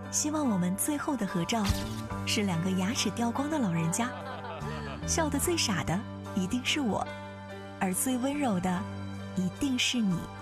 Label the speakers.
Speaker 1: 希望我们最后的合照是2个牙齿掉光的老人家，笑得最傻的一定是我，而最温柔的一定是你。